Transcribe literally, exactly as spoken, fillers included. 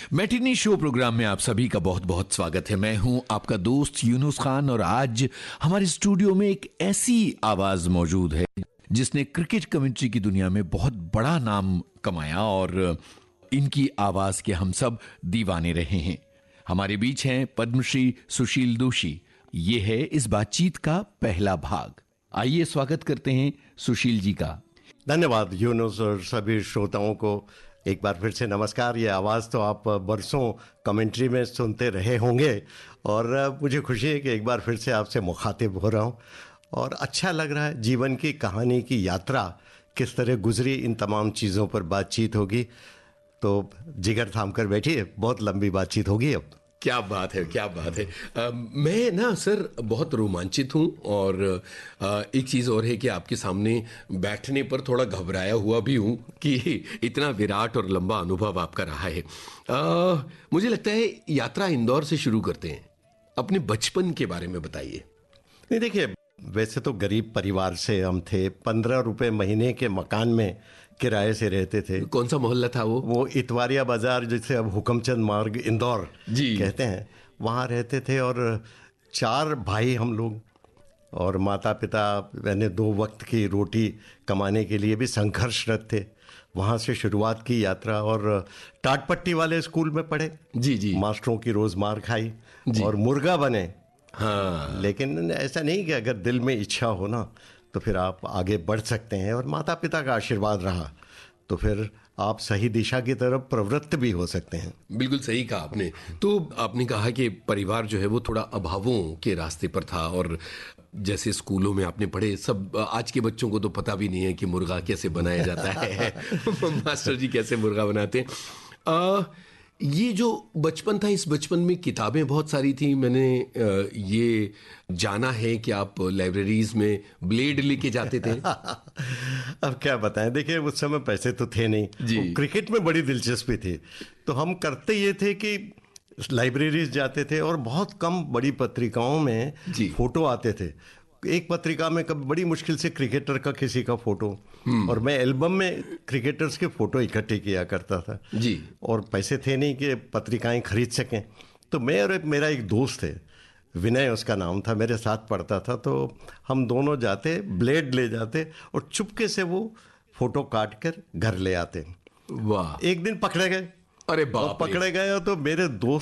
Matinee show programme में आप सभी का बहुत बहुत स्वागत है। मैं हूं आपका दोस्त यूनुस खान और आज हमारे स्टूडियो में एक ऐसी आवाज मौजूद है जिसने क्रिकेट कमेंट्री की दुनिया में बहुत बड़ा नाम कमाया और इनकी आवाज के हम सब दीवाने रहे हैं। हमारे बीच हैं पद्मश्री सुशील दोषी। ये है इस बातचीत का पहला भाग। आइए स्वागत करते हैं सुशील जी का। धन्यवाद यूनुस और सभी श्रोताओं को एक बार फिर से नमस्कार। ये आवाज़ तो आप बरसों कमेंट्री में सुनते रहे होंगे और मुझे खुशी है कि एक बार फिर से आपसे मुखातिब हो रहा हूँ और अच्छा लग रहा है। जीवन की कहानी की यात्रा किस तरह गुजरी, इन तमाम चीज़ों पर बातचीत होगी। तो जिगर थाम कर बैठिए, बहुत लंबी बातचीत होगी अब। क्या बात है, क्या बात है। आ, मैं ना सर बहुत रोमांचित हूँ और आ, एक चीज़ और है कि आपके सामने बैठने पर थोड़ा घबराया हुआ भी हूँ कि इतना विराट और लंबा अनुभव आपका रहा है। आ, मुझे लगता है यात्रा इंदौर से शुरू करते हैं। अपने बचपन के बारे में बताइए। नहीं, देखिए, वैसे तो गरीब परिवार से हम थे। पंद्रह रुपये महीने के मकान में किराए से रहते थे। कौन सा मोहल्ला था वो? वो इतवारिया बाजार, जिसे अब हुकमचंद मार्ग इंदौर जी कहते हैं, वहाँ रहते थे। और चार भाई हम लोग और माता पिता मैंने दो वक्त की रोटी कमाने के लिए भी संघर्षरत थे। वहाँ से शुरुआत की यात्रा और टाटपट्टी वाले स्कूल में पढ़े। जी जी। मास्टरों की रोज मार खाई और मुर्गा बने। हाँ, लेकिन ऐसा नहीं कि अगर दिल में इच्छा हो ना तो फिर आप आगे बढ़ सकते हैं और माता पिता का आशीर्वाद रहा तो फिर आप सही दिशा की तरफ प्रवृत्त भी हो सकते हैं। बिल्कुल सही कहा आपने। तो आपने कहा कि परिवार जो है वो थोड़ा अभावों के रास्ते पर था और जैसे स्कूलों में आपने पढ़े, सब आज के बच्चों को तो पता भी नहीं है कि मुर्गा कैसे बनाया जाता है मास्टर जी कैसे मुर्गा बनाते हैं। आ, ये जो बचपन था, इस बचपन में किताबें बहुत सारी थी। मैंने ये जाना है कि आप लाइब्रेरीज में ब्लेड लेके जाते थे। अब क्या बताएं, देखिए उस समय पैसे तो थे नहीं जी। क्रिकेट में बड़ी दिलचस्पी थी तो हम करते ये थे कि लाइब्रेरीज जाते थे और बहुत कम बड़ी पत्रिकाओं में फोटो आते थे। एक पत्रिका में कभी बड़ी मुश्किल से क्रिकेटर का किसी का फोटो, और मैं एल्बम में क्रिकेटर्स के फोटो इकट्ठे किया करता था जी। और पैसे थे नहीं कि पत्रिकाएं खरीद सकें। तो मैं और एक मेरा एक दोस्त है, विनय उसका नाम था, मेरे साथ पढ़ता था। तो हम दोनों जाते, ब्लेड ले जाते और चुपके से वो फोटो काट कर घर ले आते। वाह। एक दिन पकड़े गए। अरे बाप रे। पकड़े गए तो मेरे दोस्त